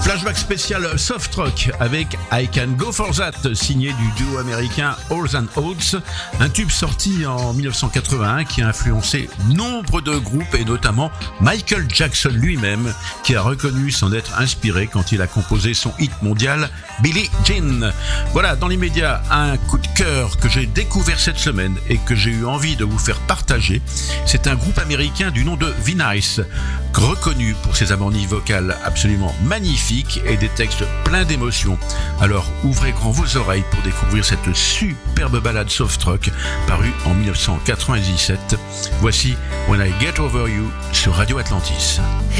Flashback spécial soft rock avec I Can Go For That, signé du duo américain Halls and Oates, un tube sorti en 1981 qui a influencé nombre de groupes et notamment Michael Jackson lui-même, qui a reconnu s'en être inspiré quand il a composé son hit mondial Billie Jean. Voilà, dans l'immédiat, un coup de cœur que j'ai découvert cette semaine et que j'ai eu envie de vous faire partager. C'est un groupe américain du nom de Vinice, reconnu pour ses harmonies vocales absolument magnifiques et des textes pleins d'émotions. Alors ouvrez grand vos oreilles pour découvrir cette superbe ballade soft rock parue en 1997. Voici When I Get Over You sur Radio Atlantis.